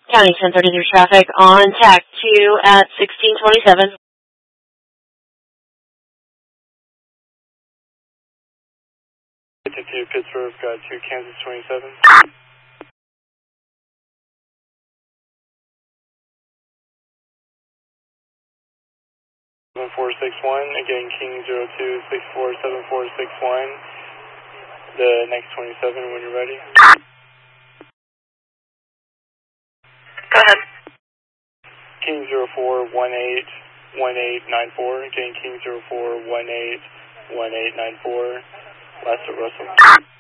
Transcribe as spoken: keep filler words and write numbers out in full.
County ten thirty-three traffic on tack two at sixteen twenty-seven. fifty-two Pittsburgh, got two Kansas twenty-seven. seven four six one, again King zero two six four seven four six one. The next twenty-seven when you're ready. Go ahead. King zero four one eight one eight nine four, again King zero four one eight one eight nine four. Last at Russell.